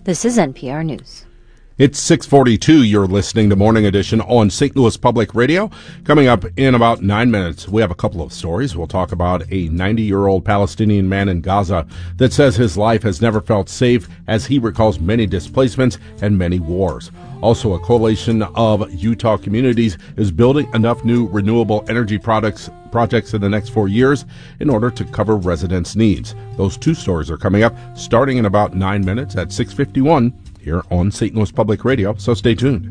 This is NPR News. It's 6:42. You're listening to Morning Edition on St. Louis Public Radio. Coming up in about 9 minutes, we have a couple of stories. We'll talk about a 90-year-old Palestinian man in Gaza that says his life has never felt safe as he recalls many displacements and many wars. Also, a coalition of Utah communities is building enough new renewable energy projects in the next 4 years in order to cover residents' needs. Those two stories are coming up starting in about 9 minutes at 6:51. Here on St. Louis Public Radio, so stay tuned.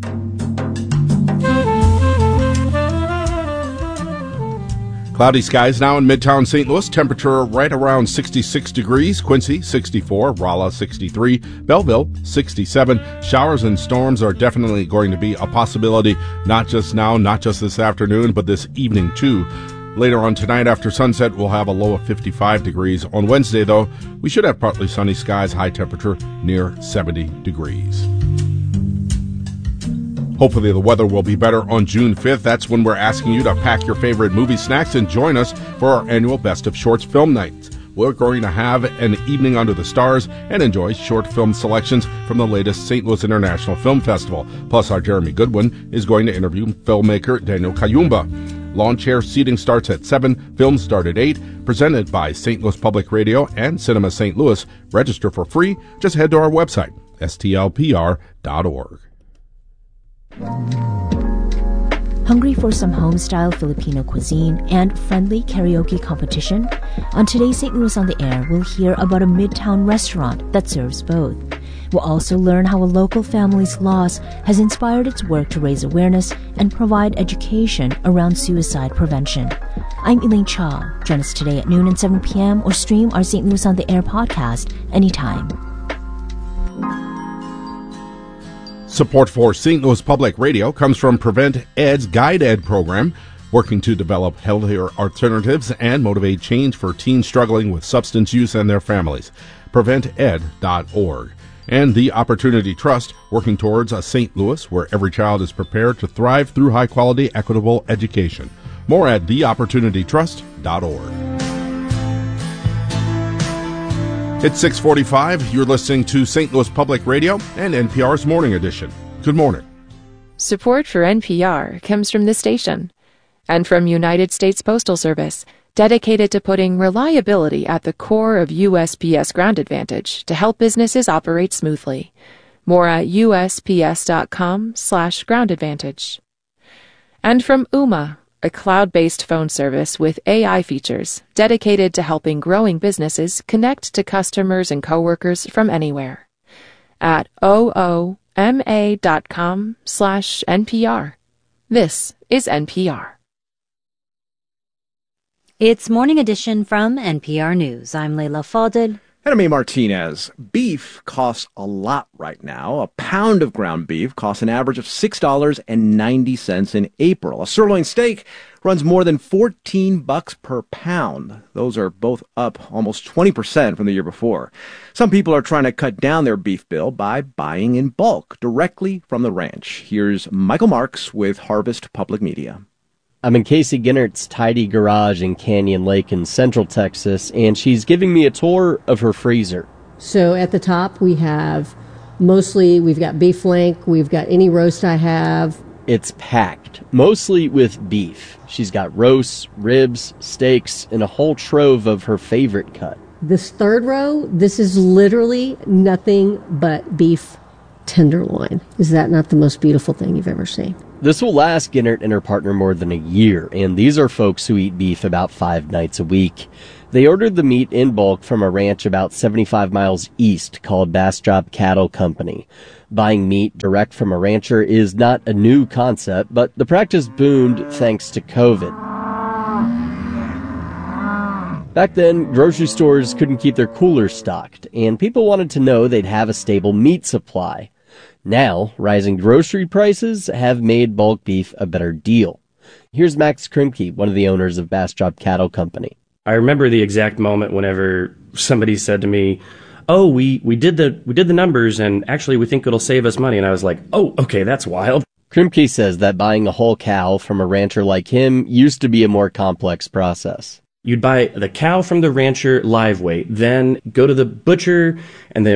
Cloudy skies now in Midtown St. Louis. Temperature right around 66 degrees. Quincy, 64. Rolla, 63. Belleville, 67. Showers and storms are definitely going to be a possibility, not just now, not just this afternoon, but this evening too. Later on tonight after sunset, we'll have a low of 55 degrees. On Wednesday, though, we should have partly sunny skies, high temperature near 70 degrees. Hopefully the weather will be better on June 5th. That's when we're asking you to pack your favorite movie snacks and join us for our annual Best of Shorts film nights. We're going to have an evening under the stars and enjoy short film selections from the latest St. Louis International Film Festival. Plus, our Jeremy Goodwin is going to interview filmmaker Daniel Kayumba. Lawn chair seating starts at 7, films start at 8, presented by St. Louis Public Radio and Cinema St. Louis. Register for free. Just head to our website, stlpr.org. Hungry for some home-style Filipino cuisine and friendly karaoke competition? On today's St. Louis on the Air, we'll hear about a Midtown restaurant that serves both. We'll also learn how a local family's loss has inspired its work to raise awareness and provide education around suicide prevention. I'm Elaine Cha. Join us today at noon and 7 p.m. or stream our St. Louis on the Air podcast anytime. Support for St. Louis Public Radio comes from Prevent Ed's Guide Ed program, working to develop healthier alternatives and motivate change for teens struggling with substance use and their families. PreventEd.org. And the Opportunity Trust, working towards a St. Louis where every child is prepared to thrive through high-quality, equitable education. More at theopportunitytrust.org. It's 6:45. You're listening to St. Louis Public Radio and NPR's Morning Edition. Good morning. Support for NPR comes from this station and from United States Postal Service, dedicated to putting reliability at the core of USPS Ground Advantage to help businesses operate smoothly. More at usps.com/Ground Advantage. And from Ooma, a cloud-based phone service with AI features dedicated to helping growing businesses connect to customers and coworkers from anywhere. At ooma.com/NPR. This is NPR. It's Morning Edition from NPR News. I'm Leila Fadel. And I'm A. Martinez. Beef costs a lot right now. A pound of ground beef costs an average of $6.90 in April. A sirloin steak runs more than $14 per pound. Those are both up almost 20% from the year before. Some people are trying to cut down their beef bill by buying in bulk directly from the ranch. Here's Michael Marks with Harvest Public Media. I'm in Casey Ginnert's tidy garage in Canyon Lake in Central Texas, and she's giving me a tour of her freezer. So at the top we've got beef flank, we've got any roast I have. It's packed, mostly with beef. She's got roasts, ribs, steaks, and a whole trove of her favorite cut. This third row, this is literally nothing but beef tenderloin. Is that not the most beautiful thing you've ever seen? This will last Ginnert and her partner more than a year, and these are folks who eat beef about 5 nights a week. They ordered the meat in bulk from a ranch about 75 miles east called Bastrop Cattle Company. Buying meat direct from a rancher is not a new concept, but the practice boomed thanks to COVID. Back then, grocery stores couldn't keep their coolers stocked, and people wanted to know they'd have a stable meat supply. Now, rising grocery prices have made bulk beef a better deal. Here's Max Krimke, one of the owners of Bastrop Cattle Company. I remember the exact moment whenever somebody said to me, "Oh, we did the numbers, and actually we think it'll save us money." And I was like, "Oh, okay, that's wild." Krimke says that buying a whole cow from a rancher like him used to be a more complex process. You'd buy the cow from the rancher live weight, then go to the butcher, and then it would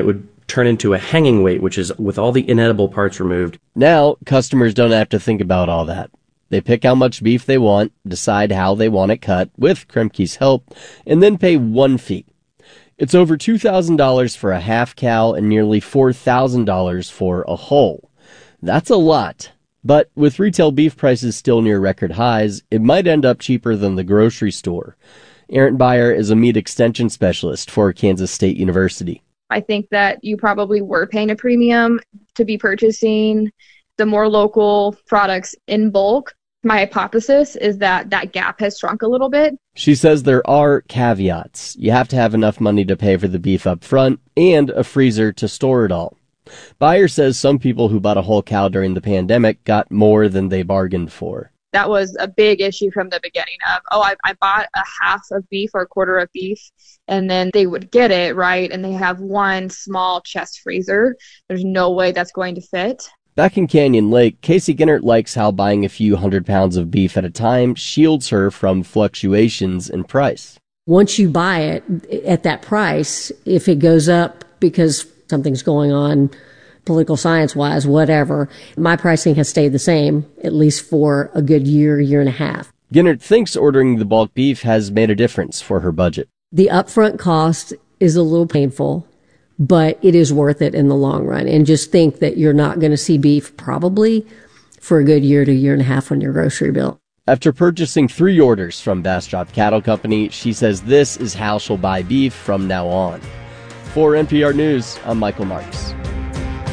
turn into a hanging weight, which is with all the inedible parts removed. Now, customers don't have to think about all that. They pick how much beef they want, decide how they want it cut, with Kremke's help, and then pay one fee. It's over $2,000 for a half cow and nearly $4,000 for a whole. That's a lot. But with retail beef prices still near record highs, it might end up cheaper than the grocery store. Erin Beyer is a meat extension specialist for Kansas State University. I think that you probably were paying a premium to be purchasing the more local products in bulk. My hypothesis is that that gap has shrunk a little bit. She says there are caveats. You have to have enough money to pay for the beef up front and a freezer to store it all. Beyer says some people who bought a whole cow during the pandemic got more than they bargained for. That was a big issue from the beginning of, I bought a half of beef or a quarter of beef, and then they would get it, right, and they have one small chest freezer. There's no way that's going to fit. Back in Canyon Lake, Casey Ginnert likes how buying a few 100 pounds of beef at a time shields her from fluctuations in price. Once you buy it at that price, if it goes up because something's going on political science-wise, whatever, my pricing has stayed the same, at least for a good year, year and a half. Ginnert thinks ordering the bulk beef has made a difference for her budget. The upfront cost is a little painful, but it is worth it in the long run. And just think that you're not going to see beef probably for a good year to year and a half on your grocery bill. After purchasing 3 orders from Bastrop Cattle Company, she says this is how she'll buy beef from now on. For NPR News, I'm Michael Marks.